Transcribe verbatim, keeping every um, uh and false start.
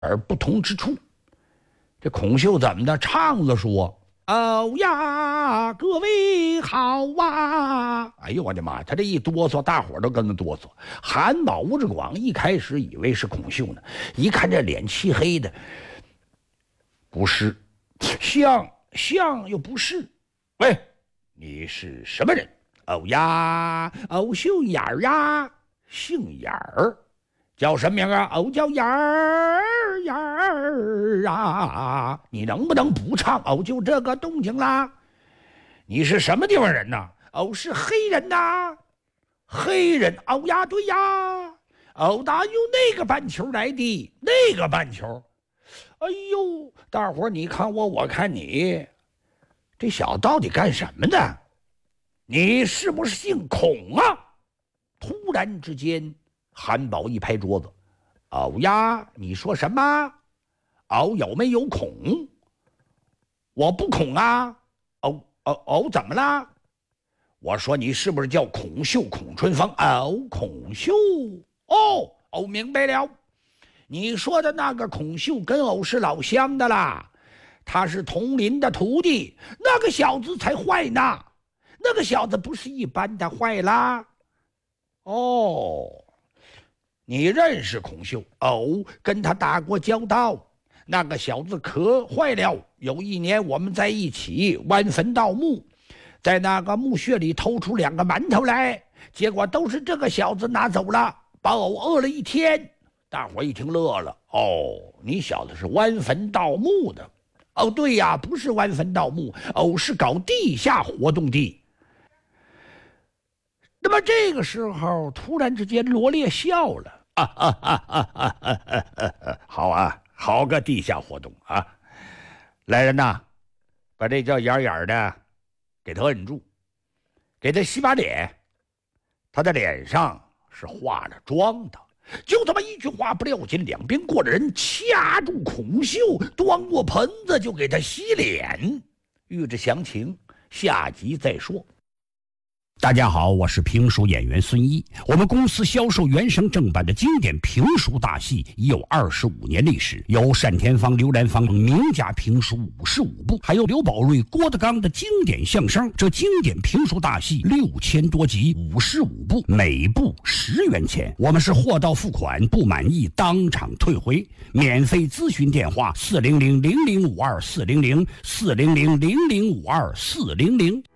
而不同之处。这孔秀怎么的？唱着说：“哦呀，各位好啊！”哎呦我的妈！他这一哆嗦，大伙儿都跟着哆嗦。韩宝、吴志广一开始以为是孔秀呢，一看这脸漆黑的，不是，像像又不是。喂，你是什么人？哦呀，哦姓眼儿呀，姓眼儿，叫什么名啊？哦叫眼儿眼儿啊！你能不能不唱？哦就这个动静啦。你是什么地方人呐？哦是黑人呐。黑人？哦呀对呀。哦打由那个半球来的，那个半球。哎呦，大伙儿你看我，我看你，这小子到底干什么呢？你是不是姓孔啊？突然之间，韩宝一拍桌子：“哦呀，你说什么？哦有没有孔？我不孔啊！哦哦哦，怎么了？我说你是不是叫孔秀、孔春芳？哦，孔秀，哦哦，明白了。你说的那个孔秀跟偶是老乡的啦，他是佟林的徒弟，那个小子才坏呢。那个小子不是一般的坏啦。哦，你认识孔秀？哦，跟他打过交道。那个小子可坏了。有一年我们在一起挖坟盗墓，在那个墓穴里偷出两个馒头来，结果都是这个小子拿走了，把偶饿了一天。大伙一听乐了。哦，你小子是挖坟盗墓的？哦，对呀，不是挖坟盗墓，偶是搞地下活动的。那么这个时候，突然之间，罗烈笑了。啊啊啊啊啊啊啊！好啊，好个地下活动啊！来人呐，把这叫眼眼的给他摁住，给他洗把脸。他的脸上是化了妆的。就这么一句话，不料紧，两边过来人掐住孔秀，端过盆子就给他洗脸。欲知详情，下集再说。 大家好，我是评书演员孙一。我们公司销售原声正版的经典评书大戏已有二十五年历史，有单田芳、刘兰芳名家评书五十五部，还有刘宝瑞、郭德纲的经典相声。这经典评书大戏六千多集，五十五部，每部十元钱。我们是货到付款，不满意当场退回。免费咨询电话：四零零零零五二四零零四零零零零五二四零零。